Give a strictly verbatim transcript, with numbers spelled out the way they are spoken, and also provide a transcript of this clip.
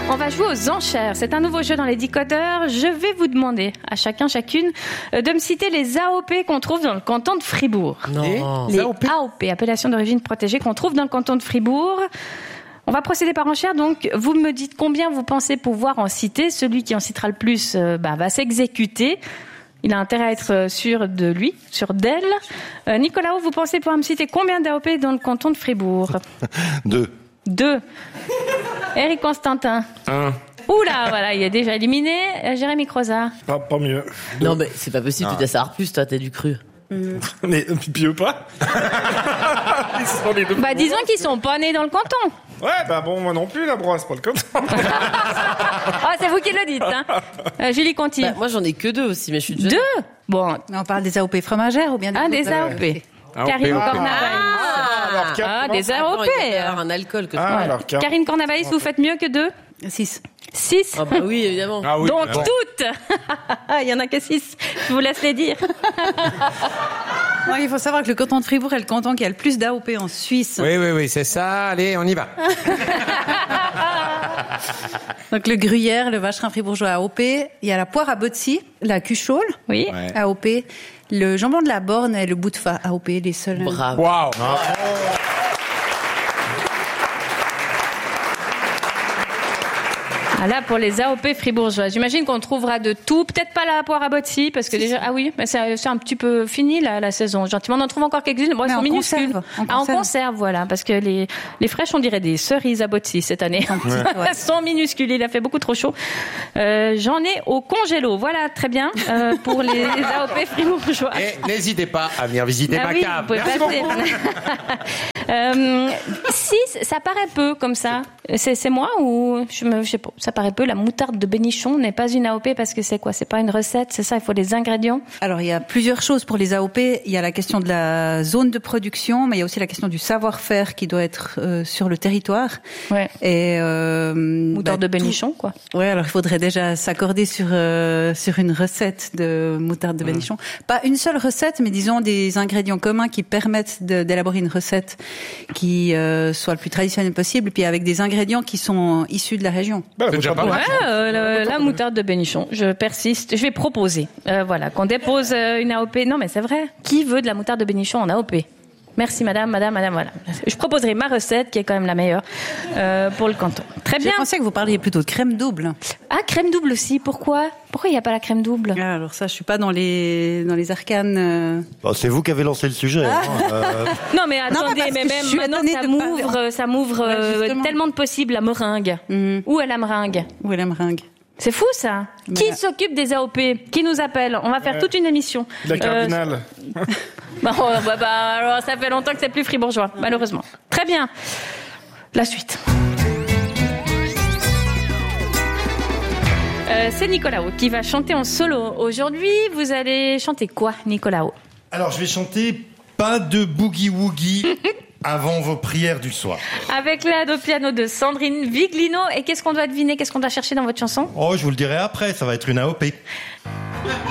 On va jouer aux enchères. C'est un nouveau jeu dans les décodeurs. Je vais vous demander à chacun, chacune, de me citer les A O P qu'on trouve dans le canton de Fribourg. Non. Les A O P, A O P, appellation d'origine protégée, qu'on trouve dans le canton de Fribourg. On va procéder par enchère, donc vous me dites combien vous pensez pouvoir en citer. Celui qui en citera le plus euh, bah, va s'exécuter. Il a intérêt à être sûr de lui, sûr d'elle. Euh, Nicolas, vous pensez pouvoir me citer combien d'A O P dans le canton de Fribourg? Deux. Deux. Eric Constantin. Un. Oula, voilà, il est déjà éliminé. Euh, Jérémy Crozat. Pas, pas mieux. Non, mais c'est pas possible, tu dois savoir plus, toi, t'es du cru. Mmh. Mais pieux pas. Ils sont les deux Bah, disons qu'ils sont pas nés dans le canton. Ouais, bah bon, moi non plus, la brosse, pas le canton. Ah, c'est vous qui le dites, hein. Euh, Julie Conti. Bah, moi, j'en ai que deux aussi, mais je suis déjà... Deux. Bon. On parle des A O P fromageres ou bien des Ah, des A O P. Karine Cornavalis. Ah, alors, Ah, des A O P. Il doit y avoir un alcool que Ah, tu... alors, Car- Karine Cornavalis, vous faites mieux que deux? Six. Six. Ah bah oui, évidemment. Ah oui. Donc Ah bon. toutes. Il y en a que six. Je vous laisse les dire. Non, il faut savoir que le canton de Fribourg est le canton qui a le plus d'A O P en Suisse. Oui, oui, oui, c'est ça. Allez, on y va. Donc le gruyère, le vacherin fribourgeois A O P, il y a la poire à Botsy, la cuchole Oui. Ouais. A O P, le jambon de la Borne et le bout de fa A O P, les seuls. Bravo. Waouh. Ah là, pour les A O P fribourgeois, j'imagine qu'on trouvera de tout. Peut-être pas la poire à Botsy, parce que déjà, ah oui, mais c'est, c'est un petit peu fini la, la saison. Gentiment, on en trouve encore quelques-unes. Bon, elles Mais sont en minuscules. conserve, en Ah, en conserve. conserve, voilà, parce que les les fraîches, on dirait des cerises à Botsy cette année. ouais. Elles sont minuscules. Il a fait beaucoup trop chaud. Euh, j'en ai au congélo. Voilà, très bien euh, pour les, les A O P fribourgeois. Et n'hésitez pas à venir visiter Ah ma oui, cave. vous pouvez Merci passer. beaucoup. euh, six, ça paraît peu comme ça. C'est, c'est moi ou je me, je sais pas. Ça paraît peu. La moutarde de Bénichon n'est pas une A O P parce que c'est quoi? C'est pas une recette, c'est ça. Il faut des ingrédients. Alors, il y a plusieurs choses pour les A O P. Il y a la question de la zone de production, mais il y a aussi la question du savoir-faire qui doit être euh, sur le territoire. Ouais. Et euh, Moutarde bah, de Bénichon, quoi. tout- Ouais, alors il faudrait déjà s'accorder sur euh, sur une recette de moutarde de Bénichon. Pas une seule recette, mais disons des ingrédients communs qui permettent de, d'élaborer une recette qui euh, soit le plus traditionnelle possible, puis avec des ingrédients qui sont issus de la région. Bah, C'est déjà pas pas mal. Ouais, euh, le- la moutarde de Bénichon. Je persiste. Je vais proposer. Euh, voilà, qu'on dépose euh, une A O P. Non, mais c'est vrai. Qui veut de la moutarde de Bénichon en A O P? Merci, madame, madame, madame, voilà. Je proposerai ma recette, qui est quand même la meilleure, euh, pour le canton. Très Je bien. pensais que vous parliez plutôt de crème double. Ah, crème double aussi. Pourquoi? Pourquoi il n'y a pas la crème double? Ah, alors ça, je suis pas dans les dans les arcanes. euh. Bon, c'est vous qui avez lancé le sujet. hein. Euh, Non, mais Non, attendez, mais parce mais que je même suis maintenant, étonnée ça de m'ouvre, pas- ça m'ouvre Ouais, euh, justement. tellement de possibles, la meringue. Mhm. Où est la meringue? Où est la meringue? C'est fou, ça. Qui Voilà. s'occupe des A O P? Qui nous appelle? On va faire toute une émission. La Euh, cardinale. Bon, bah, bah, alors, ça fait longtemps que c'est plus fribourgeois, malheureusement. Très bien. La suite. Euh, c'est Nicolao qui va chanter en solo. Aujourd'hui, vous allez chanter quoi, Nicolao? Alors, je vais chanter Pas de boogie woogie avant vos prières du soir. Avec l'aide au piano de Sandrine Viglino. Et qu'est-ce qu'on doit deviner? Qu'est-ce qu'on doit chercher dans votre chanson? Oh, je vous le dirai après, ça va être une A O P.